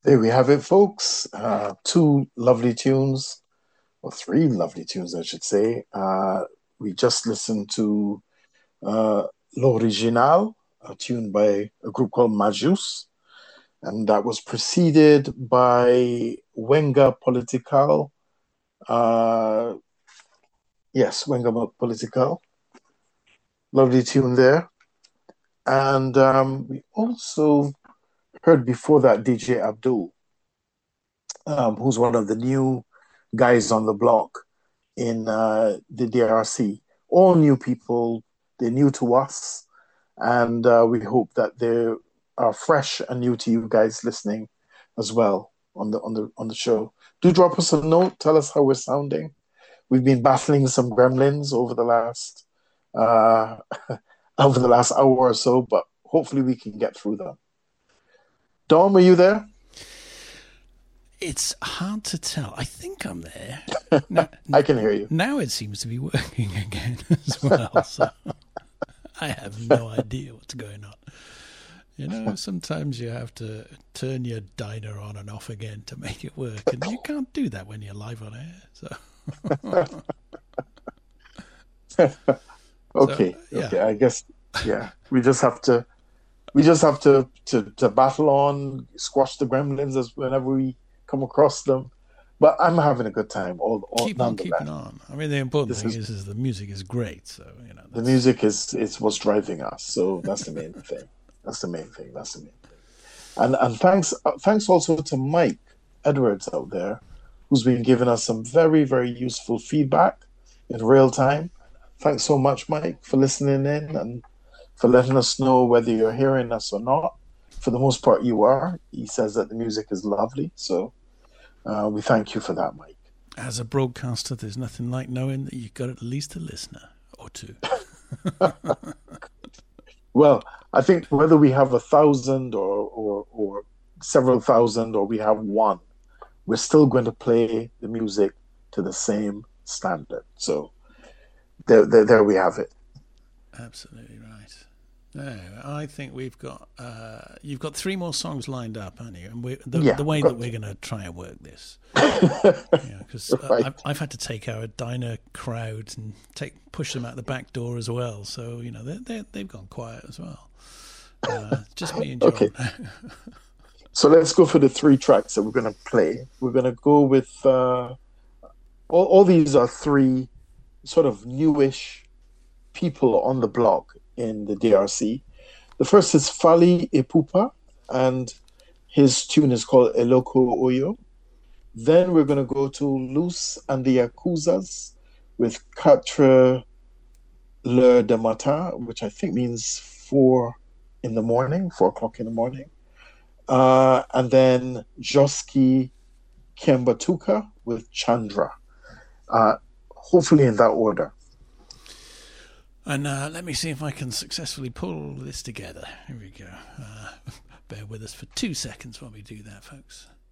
There we have it, folks. Two lovely tunes, or three lovely tunes, I should say. We just listened to uh, L'Original, a tune by a group called Majus, and that was preceded by Wenga Political. Uh, yes, Wenga Political. Lovely tune there. And we also heard before that DJ Abdul, who's one of the new guys on the block in the DRC. All new people, they're new to us, and we hope that they are fresh and new to you guys listening as well on the show. Do drop us a note. Tell us how we're sounding. We've been battling some gremlins uh, over the last hour or so, but hopefully we can get through them. Dom, are you there? It's hard to tell. I think I'm there. I can hear you. Now it seems to be working again as well. So I have no idea what's going on. You know, sometimes you have to turn your diner on and off again to make it work, and you can't do that when you're live on air. Okay, yeah. okay. I guess we just have to battle on, squash the gremlins as whenever we come across them. But I'm having a good time. All Keep on nonetheless. keeping on. I mean, the important This thing is the music is great. So the music is what's driving us. So that's the main thing. That's the main thing. That's the main thing. And thanks also to Mike Edwards out there, who's been giving us some very very useful feedback in real time. Thanks so much, Mike, for listening in and for letting us know whether you're hearing us or not. For the most part, you are. He says that the music is lovely, so we thank you for that, Mike. As a broadcaster, there's nothing like knowing that you've got at least a listener or two. Well, I think whether we have 1,000 or several thousand or we have one, we're still going to play the music to the same standard. So there we have it. Absolutely right. No, I think we've got you've got three more songs lined up, haven't you? And the way that we're going to try and work this, because Right. I've had to take our diner crowd and push them out the back door as well. So they've gone quiet as well. Just me and John. Okay. So let's go for the three tracks that we're going to play. We're going to go with all these are three sort of newish people on the block in the DRC. The first is Fali Ipupa, and his tune is called Eloko Oyo. Then we're going to go to Luz and the Yakuzas with Quatre L'heure de matin, which I think means 4 o'clock in the morning. And then Joski Kembatuka with Chandra. Hopefully in that order. And let me see if I can successfully pull this together. Here we go. Bear with us for 2 seconds while we do that, folks.